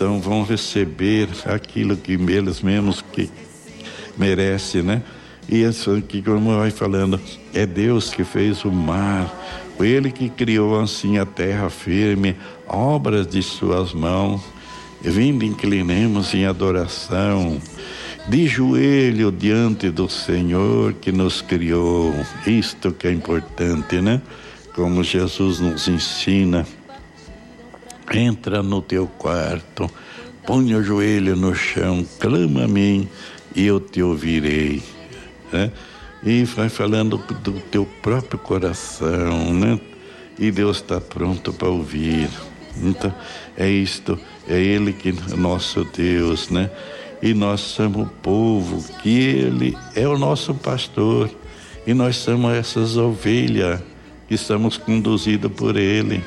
então vão receber aquilo que eles mesmos que merecem, né? E isso aqui, como vai falando, é Deus que fez o mar, foi Ele que criou assim a terra firme, obras de suas mãos. Vindo, inclinemos em adoração, de joelho diante do Senhor que nos criou. Isto que é importante, né? Como Jesus nos ensina. Entra no teu quarto, põe o joelho no chão, clama a mim e eu te ouvirei, né? E vai falando do teu próprio coração, né? E Deus está pronto para ouvir. Então, é isto, é Ele que é nosso Deus, né? E nós somos o povo, que Ele é o nosso pastor, e nós somos essas ovelhas que somos conduzidos por Ele.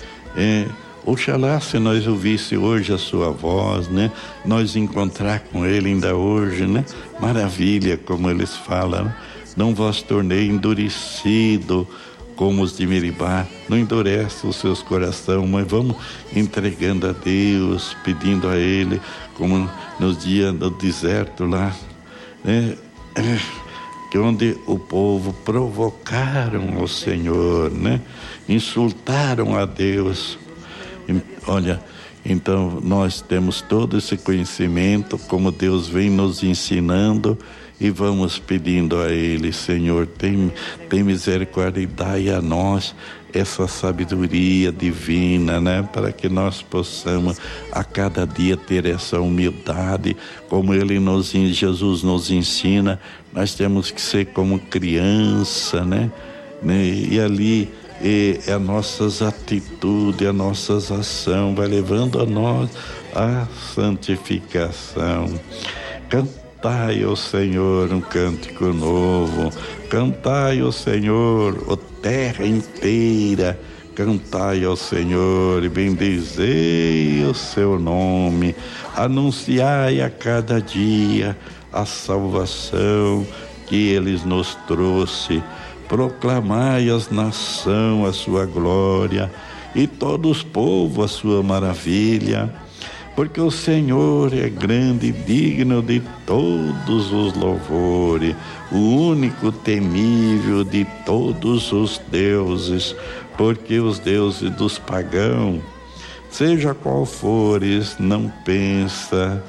Oxalá se nós ouvisse hoje a sua voz, né? Nós encontrar com Ele ainda hoje, né? Maravilha, como eles falam, né? Não vos tornei endurecido como os de Meribá, não endurece os seus corações, mas vamos entregando a Deus, pedindo a Ele, como nos dias do deserto lá, né? Que onde o povo provocaram o Senhor, né? Insultaram a Deus. Olha, então nós temos todo esse conhecimento, como Deus vem nos ensinando, e vamos pedindo a Ele, Senhor, tem misericórdia e dai a nós essa sabedoria divina, né? Para que nós possamos a cada dia ter essa humildade, como Jesus nos ensina, nós temos que ser como criança, né? E ali a nossas atitudes, a nossas ações vai levando a nós a santificação. Cantai ao Senhor um cântico novo, cantai ao Senhor, ó terra inteira, cantai ao Senhor e bendizei o seu nome, anunciai a cada dia a salvação que Ele nos trouxe, proclamai às nações a sua glória e todos os povos a sua maravilha. Porque o Senhor é grande e digno de todos os louvores, o único temível de todos os deuses, porque os deuses dos pagãos, seja qual fores, não pensa,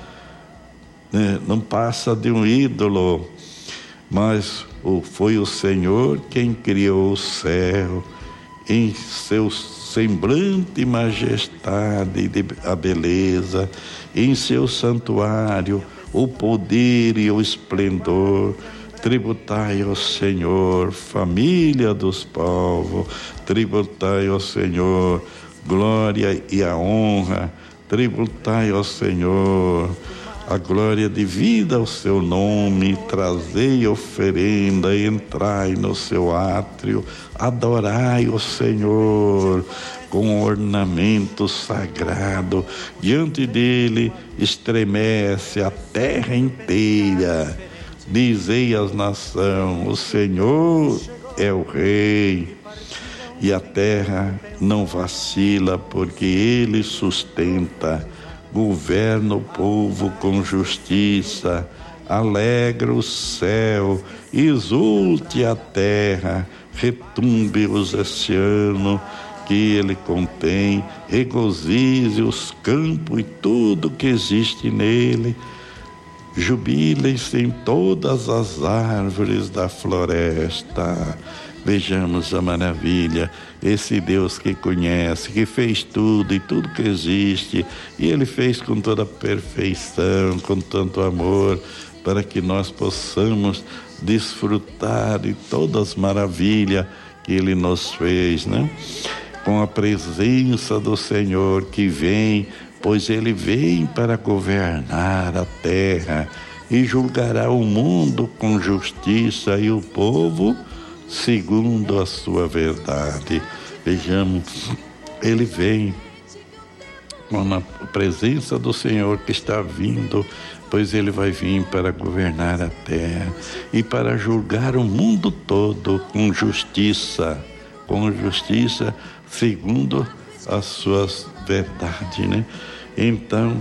não passa de um ídolo, mas foi o Senhor quem criou o céu em seus semblante e majestade, a beleza, em seu santuário, o poder e o esplendor. Tributai ao Senhor, família dos povos, tributai ao Senhor, glória e a honra, tributai ao Senhor, a glória devida ao seu nome, trazei oferenda, entrai no seu átrio, adorai o Senhor com ornamento sagrado, diante dele estremece a terra inteira, dizei às nações, o Senhor é o Rei, e a terra não vacila, porque ele sustenta, governa o povo com justiça, alegra o céu, exulte a terra, retumbe os oceanos que ele contém, regozije os campos e tudo que existe nele, jubilem-se em todas as árvores da floresta. Vejamos a maravilha, esse Deus que conhece, que fez tudo e tudo que existe, e Ele fez com toda perfeição, com tanto amor, para que nós possamos desfrutar de todas as maravilhas que Ele nos fez, né? Com a presença do Senhor que vem, pois Ele vem para governar a terra e julgará o mundo com justiça e o povo segundo a sua verdade. Vejamos, Ele vem com a presença do Senhor que está vindo, pois Ele vai vir para governar a terra e para julgar o mundo todo com justiça segundo as suas verdades, né? Então,